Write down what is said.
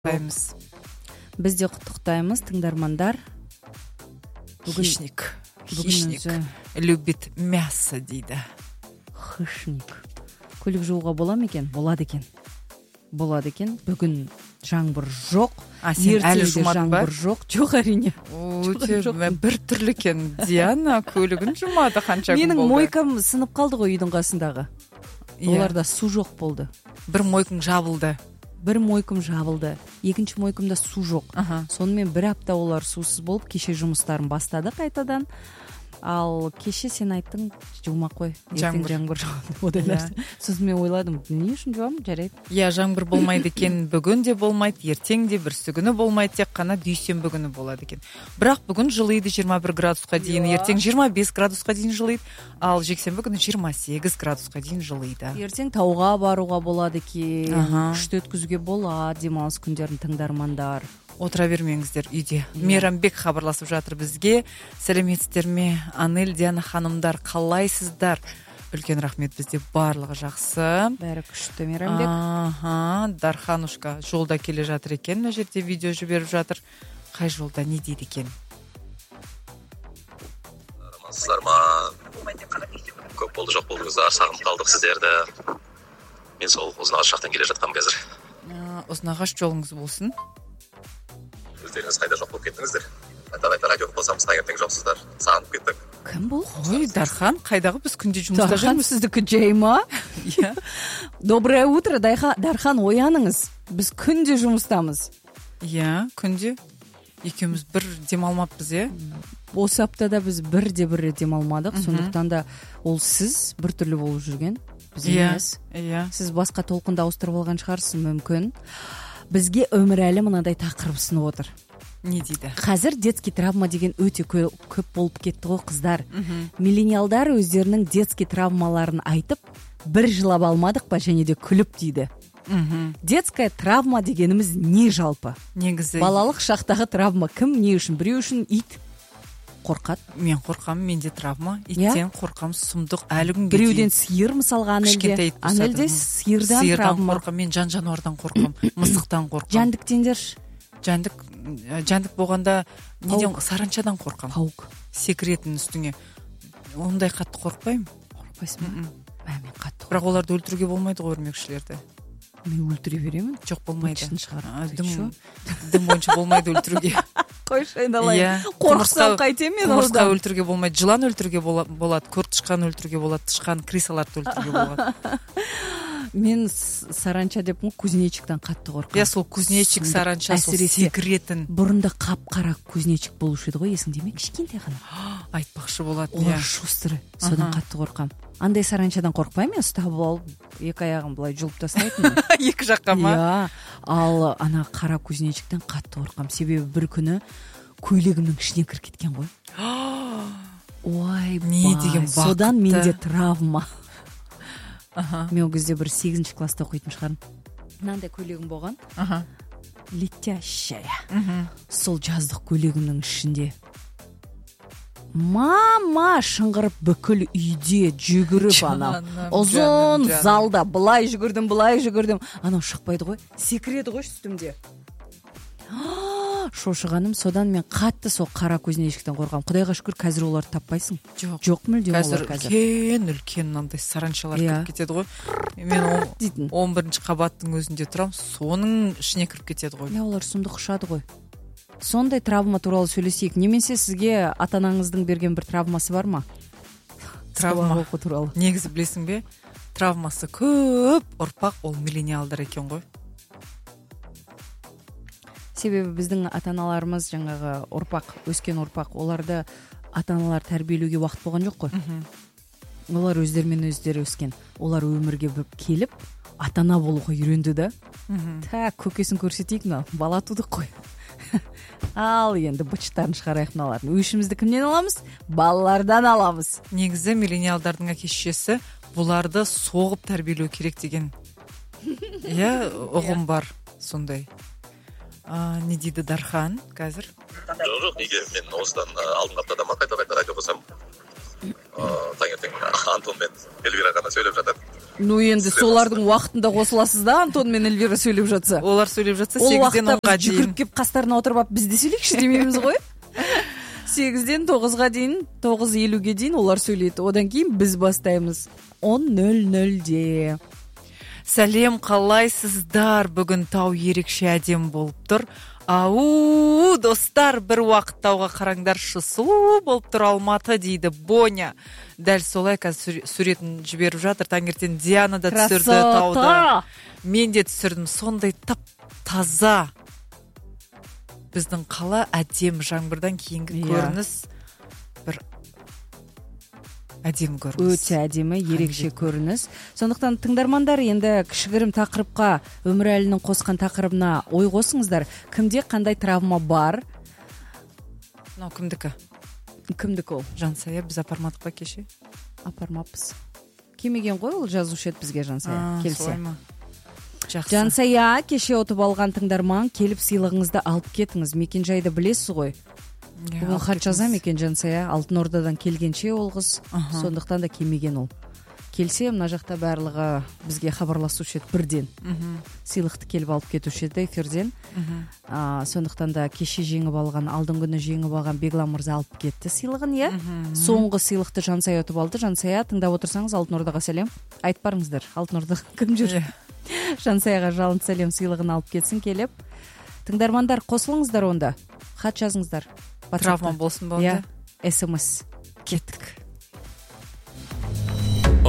Біз де құттықтаймыз, тыңдармандар. Хищник любит мясо дейді. Хищник. Көлік жууға бола ма екен? Болады екен. Бүгін жаңбыр жоқ. Сен әлі жумадың ба? Жаңбыр жоқ. Жоқ, әрине. Бір түрлі екен. Диана көлігін жумады қанша күн болды. Менің мойкам сынып қалды ғой үйдің қасындағы. Оларда су жоқ болды. Бір мойкың жабылды. Екінші мойкымда су жоқ. Сонымен бір апта олар сусыз болып, кеше жұмыстарын бастады қайтадан. Ал кеше сен айттың, жума қой. Жаңбыр жауады. Сосын мен ойладым, не үшін жуамын, жарайды. Жаңбыр болмайды екен, бүгін де болмайды, ертең де бірсі күні болмайды, тек қана дүйсенбі күні болады екен. Бірақ бүгін жылыйды 21 градусқа дейін, ертең 25 градусқа дейін жылыйды, ал жексенбі күні 28 градусқа дейін жылыйды. Ертең тауға баруға болады екен, күшті өткізуге болады, демалыс күндерін тыңдармандар. Отыра бермеңіздер үйде. Мейрамбек хабарласып жатыр бізге. Сәлеметсіздер ме? Анель, Диана ханымдар, қалайсыздар? Үлкен рахмет, бізде барлығы жақсы. Бәрі күшті, Мейрамбек. Дарханушка жолда келе жатыр екен. Мына жерде видео жіберіп жатыр. Қай жолда не дейді екен? Армансыздар ма? Көп болды, жоқ болдыңыздар, сағынып қалдық сіздерді. Мен сол Ұзынағаш жақтан келе жатқам қазір. Ұзынағаш жолыңыз болсын. Өздеріңіз қайда жоқ болып кеттіңіздер? Қайта радионы қосамыз, таңертең жоқсыздар. Сағынып кеттік. Кім бұл? Ой, Дархан, қайдағы біз күнде жұмыста жүрміз? Дархан, сіздікі жай ма? Доброе утро, Дархан, ояныңыз. Біз күнде жұмыстамыз. Күнде. Екеуміз бір демалмаппыз, Осы аптада біз бір демалмадық, сондықтан да ол сіз бір түрлі болып жүрген. Біз емес. Сіз басқа толқында ауыстырып алған шығарсыз мүмкін. Бізге Өмірәлі мынадай тақырып ұсынып отыр. Не дейді? Қазір детский травма деген өте көп болып кетті ғой, қыздар. Миллениалдар өздерінің детский травмаларын айтып, бір жылап алмадық па, және де күліп дейді. Детская травма дегеніміз не жалпы? Негізі балалық шақтағы травма кім, не үшін? Біреу үшін ит қорқады. Мен қорқам, менде травма. Иттен қорқам, сұмдық әлі күнге дейін. Біреуден сиыр мысалға Анелде сиырдан травма. Қорқам, мен жан-жануардан қорқам, мысықтан қорқам. Жәндіктендерші? Жәндік болғанда неден саранчадан қорқам. Паук. Секіретін үстіңе. Ондай қатты қорқпаймын. Қорқпайсың ба? Мен қатты. Бірақ оларды өлтіруге болмайды ғой, өрмекшілерді. Мен өлтіре беремін. Жоқ, болмайды. Дым бойынша болмайды өлтіруге. Қойшы айналайын. Қорқысам қайтем мен одан. Құмырсқа өлтіруге болмайды. Жылан өлтіруге болады. Көртышқан өлтіруге болады. Тышқан, крисаларды өлтіруге болады. Мен саранча деп кузнечиктен қатты қорқамын. Сол кузнечик, саранча, сол секіретін. Бұрында қап-қара кузнечик болушы еді ғой, есіңде ме? Кішкентай ғана. Айтпақшы болады. Олар шустры. Содан қатты қорқамын. Андай саранчадан қорқпаймын, мен ұстап алып, екі аяғым былай жұлып тастайтын. Екі жаққа ма? Ал ана қара кузнечиктен қатты қорқамын. Себебі бір күні көйлегімнің ішіне кіріп кеткен ғой. Ой, не деген бақытты. Содан менде травма. Мен ол кезде бір 8-ші класста оқитын шығармын. Мынандай көйлегім болған. Летящая. Сол жаздық көйлегімнің ішінде. Мама шыңғырып бүкіл үйде жүгіріп ұзын залда былай жүгірдім. Анау шықпайды ғой, секіреді ғой үстімде. Шошығаным, содан мен қатты сол қара көзнешіктен қорқам. Құдайға шүкір, қазір оларды таппайсың. Жоқ мүлдем олар қазір. Үлкен мынандай саранчалар кіріп кетеді ғой. Мен 11-ші қабаттың өзінде тұрам, соның ішіне кіріп кетеді ғой. Олар сұмдық ұшады ғой. Сондай травма туралы сөйлесейік. Немесе сізге ата-анаңыздың берген бір травмасы бар ма? Травма туралы. Негізі білесің бе? Травмасы көп ұрпақ ол миллениалдар екен ғой. Себебі біздің ата-аналарымыз жаңағы өскен ұрпақ, оларды ата-аналар тәрбиелеуге уақыт болған жоқ қой. Олар өздерімен өздері өскен. Олар өмірге келіп, ата-ана болуға үйренді да. Көкесін көрсетейік, бала тудық қой. Ал енді бычыттарын шығарайық мыналарын. Өшімізді кімнен аламыз? Балалардан аламыз. Негізі миллениалдардың әке-шешесі бұларды соғып тәрбиелеу керек деген ұғым бар сондай. Не дейді Дархан қазір? Жоқ, неге мен осыдан алдыңғы аптада қайта радио қосам. Таңертең Антон мен Эльвира ғана сөйлеп жатады. Ну енді солардың уақытында қосыласыз да, Антон мен Эльвира сөйлеп жатса. Олар сөйлеп жатса Ол 8-ден уақытта 10-ға біз жүгіріп келіп қастарына отырып алып біз де сөйлейікші демейміз ғой. 8-ден 9-ға дейін, 9:50-ге дейін олар сөйлейді. Одан кейін біз бастаймыз 10:00-де. Сәлем, қалайсыздар? Бүгін тау ерекше әдем болып тұр. Ау, достар, бір уақыт тауға қараңдаршы, сұлу болып тұр Алматы, дейді Боня. Дәл солай қазір суретін жіберіп жатыр. Таңертең Диана да түсірді тауда. Мен де түсірдім. Сондай таза. Біздің қала әдем, жаңбырдан кейінгі көрініс бір әдем көрініс. Өте әдемі, ерекше көрініс. Сондықтан тыңдармандар, енді кішігірім тақырыпқа, Өмірәлінің қосқан тақырыбына ой қосыңыздар. Кімде қандай травма бар? Мынау кімдікі? Кімдікі ол? Жансая, біз апармадық па кеше? Апармаппыз. Келмеген ғой, ол жазушы еді бізге Жансая. Келсе. Жақсы. Жансая, кеше ұтып алған тыңдарман, келіп сыйлығыңызды алып кетіңіз. Мекенжайды білесіз ғой. Бүгін хат жазам екен Жансая, Алтын Ордадан келгенше ол қыз, сондықтан да келмеген ол. Келсе, мына жақта барлығы бізге хабарласушы еді бірден. Сыйлықты келіп алып кетуші еді эфирден. Сондықтан да кеше жеңіп алған, алдың күні жеңіп алған Беглан мырза алып кетті сыйлығын, иә? Соңғы сыйлықты Жансая ұтып алды. Жансая, тыңдап отырсаңыз, Алтын Ордаға сәлем. Айтып барыңыздар, Алтын Орда кім жүр? Жансаяға жалынды сәлем, сыйлығын алып кетсін келіп. Тыңдармандар, қосылыңыздар онда. Хат жазыңыздар. Травма болсын ба онда? СМС. Кеттік.